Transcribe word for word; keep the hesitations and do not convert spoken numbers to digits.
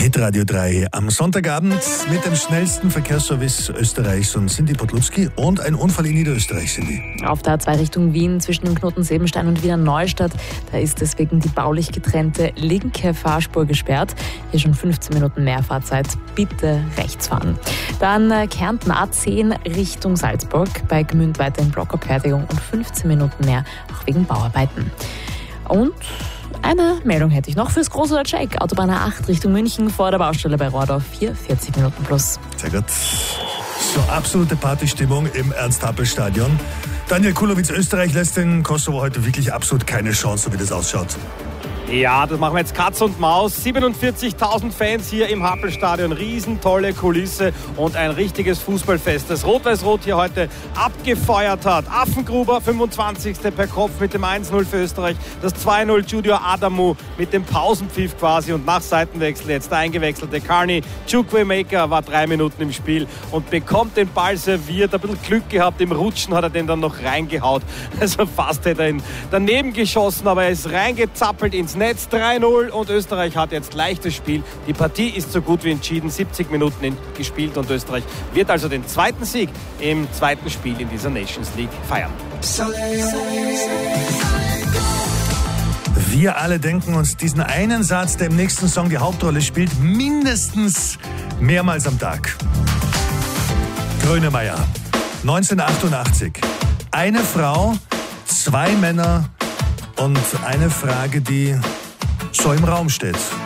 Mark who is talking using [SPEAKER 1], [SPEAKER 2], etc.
[SPEAKER 1] Hitradio drei am Sonntagabend mit dem schnellsten Verkehrsservice Österreichs und Cindy Podlubski und ein Unfall in Niederösterreich, Cindy.
[SPEAKER 2] Auf der A zwei Richtung Wien zwischen dem Knoten Sebenstein und Wiener Neustadt, da ist deswegen die baulich getrennte linke Fahrspur gesperrt. Hier schon fünfzehn Minuten mehr Fahrzeit. Bitte rechts fahren. Dann äh, Kärnten A zehn Richtung Salzburg, bei Gmünd weiterhin Blockabfertigung und fünfzehn Minuten mehr, auch wegen Bauarbeiten. Und eine Meldung hätte ich noch fürs große Check. Autobahn A acht Richtung München vor der Baustelle bei Rohrdorf. Hier vierzig Minuten plus.
[SPEAKER 1] Sehr gut. So, absolute Partystimmung im Ernst-Happel-Stadion. Daniel Kulowitz, Österreich lässt den Kosovo heute wirklich absolut keine Chance, so wie das ausschaut.
[SPEAKER 3] Ja, das machen wir jetzt Katz und Maus. siebenundvierzigtausend Fans hier im Happelstadion. Riesentolle Kulisse und ein richtiges Fußballfest, das Rot-Weiß-Rot hier heute abgefeuert hat. Affengruber, fünfundzwanzigste per Kopf mit dem eins null für Österreich. Das zwei null Junior Adamu mit dem Pausenpfiff quasi und nach Seitenwechsel jetzt der eingewechselte Carney Chukwuemeka war drei Minuten im Spiel und bekommt den Ball serviert. Ein bisschen Glück gehabt, im Rutschen hat er den dann noch reingehaut. Also fast hätte er ihn daneben geschossen, aber er ist reingezappelt ins Netz. Drei null und Österreich hat jetzt leichtes Spiel. Die Partie ist so gut wie entschieden. siebzig Minuten in, gespielt und Österreich wird also den zweiten Sieg im zweiten Spiel in dieser Nations League feiern.
[SPEAKER 1] Wir alle denken uns diesen einen Satz, der im nächsten Song die Hauptrolle spielt, mindestens mehrmals am Tag. Grönemeyer, neunzehnhundertachtundachtzig. Eine Frau, zwei Männer und eine Frage, die so im Raum steht.